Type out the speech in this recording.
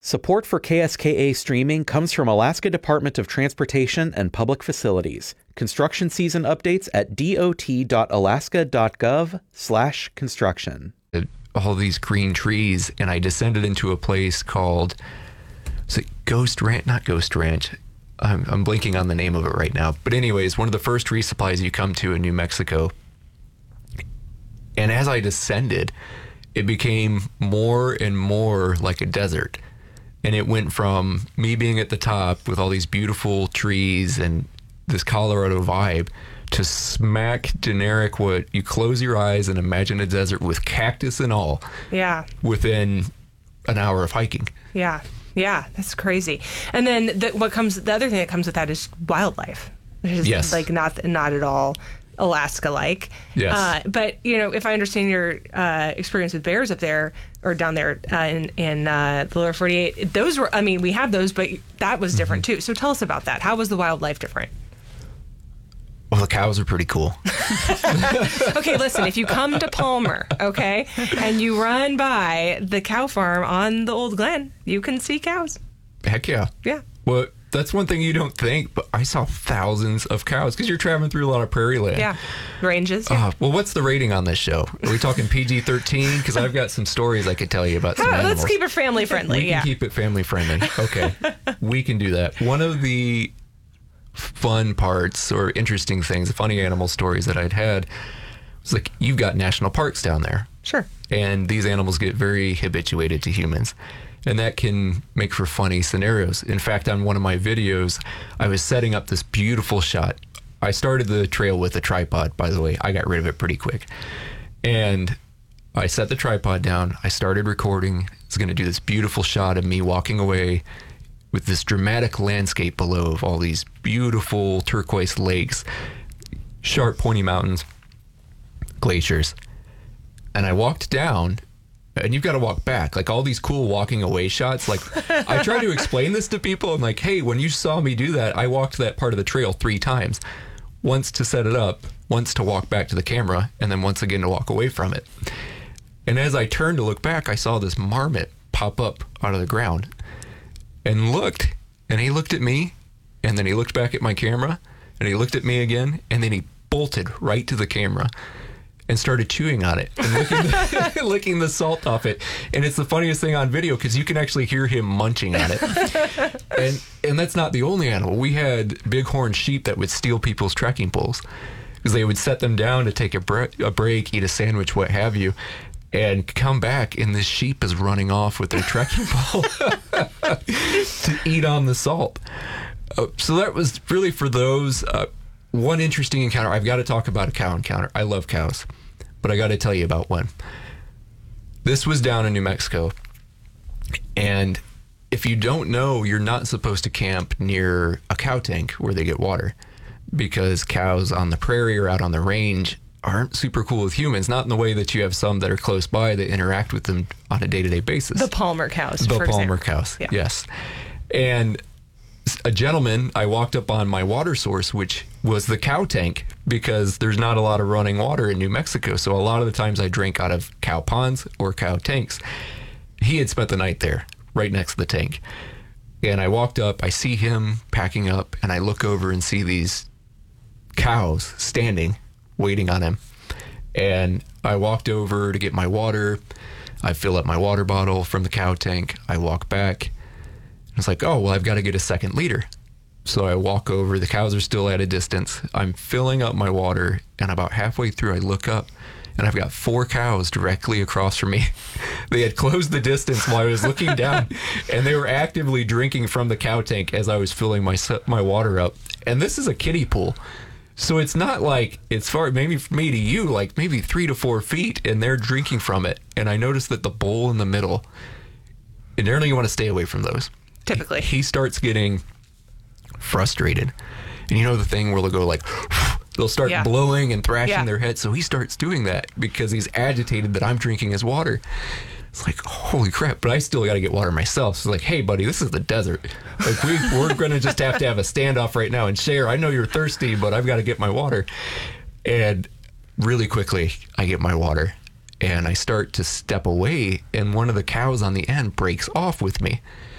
Support for KSKA streaming comes from Alaska Department of Transportation and Public Facilities. Construction season updates at dot.alaska.gov/construction. All these green trees, and I descended into a place called, is it Ghost Ranch? Not Ghost Ranch. I'm blanking on the name of it right now. But anyways, one of the first resupplies you come to in New Mexico. And as I descended, it became more and more like a desert. And it went from me being at the top with all these beautiful trees and this Colorado vibe to smack generic what you close your eyes and imagine a desert with cactus and all. Yeah. Within an hour of hiking. Yeah. Yeah. That's crazy. And then the other thing that comes with that is wildlife. Yes. Like not at all Alaska-like. Yes. But, if I understand your experience with bears up there or down there in the lower 48, those were, we have those, but that was different too. So tell us about that. How was the wildlife different? Well, the cows are pretty cool. Okay, listen, if you come to Palmer, okay, and you run by the cow farm on the Old Glen, you can see cows. Heck yeah. Yeah. Well, that's one thing you don't think, but I saw thousands of cows because you're traveling through a lot of prairie land. Yeah, ranges. Yeah. Well, what's the rating on this show? Are we talking PG-13? Because I've got some stories I could tell you about some animals. Let's keep it family friendly. We can keep it family friendly. Okay, we can do that. One of the fun parts or interesting things, the funny animal stories that I'd had was like, you've got national parks down there. Sure. And these animals get very habituated to humans. And that can make for funny scenarios. In fact, on one of my videos, I was setting up this beautiful shot. I started the trail with a tripod, by the way. I got rid of it pretty quick. And I set the tripod down. I started recording. I was going to do this beautiful shot of me walking away with this dramatic landscape below of all these beautiful turquoise lakes, sharp, pointy mountains, glaciers. And I walked down. And you've got to walk back, like all these cool walking away shots. Like, I try to explain this to people. I'm like, hey, when you saw me do that, I walked that part of the trail 3 times. Once to set it up, once to walk back to the camera, and then once again to walk away from it. And as I turned to look back, I saw this marmot pop up out of the ground and looked. And he looked at me, and then he looked back at my camera, and he looked at me again, and then he bolted right to the camera and started chewing on it and licking the salt off it. And it's the funniest thing on video because you can actually hear him munching on it. And that's not the only animal. We had bighorn sheep that would steal people's trekking poles because they would set them down to take a break, eat a sandwich, what have you, and come back, and this sheep is running off with their trekking pole to eat on the salt. So that was really for those. One interesting encounter. I've got to talk about a cow encounter. I love cows, but I got to tell you about one. This was down in New Mexico, and if you don't know, you're not supposed to camp near a cow tank where they get water because cows on the prairie or out on the range aren't super cool with humans, not in the way that you have some that are close by that interact with them on a day-to-day basis. The Palmer cows, for example. Palmer cows, yeah. Yes. And a gentleman, I walked up on my water source, which was the cow tank, because there's not a lot of running water in New Mexico. So a lot of the times I drank out of cow ponds or cow tanks. He had spent the night there, right next to the tank. And I walked up, I see him packing up, and I look over and see these cows standing, waiting on him. And I walked over to get my water. I fill up my water bottle from the cow tank. I walk back. I was like, oh, well, I've got to get a second liter. So I walk over. The cows are still at a distance. I'm filling up my water, and about halfway through, I look up, and I've got 4 cows directly across from me. They had closed the distance while I was looking down, and they were actively drinking from the cow tank as I was filling my water up. And this is a kiddie pool. So it's not like it's far, maybe from me to you, like maybe 3 to 4 feet, and they're drinking from it. And I noticed that the bowl in the middle, inherently you want to stay away from those. Typically. He starts getting frustrated. And you know the thing where they'll go like, they'll start blowing and thrashing their head. So he starts doing that because he's agitated that I'm drinking his water. It's like, holy crap, but I still got to get water myself. So it's like, hey, buddy, this is the desert. Like we're going to just have to have a standoff right now and share. I know you're thirsty, but I've got to get my water. And really quickly, I get my water. And I start to step away, and one of the cows on the end breaks off with me.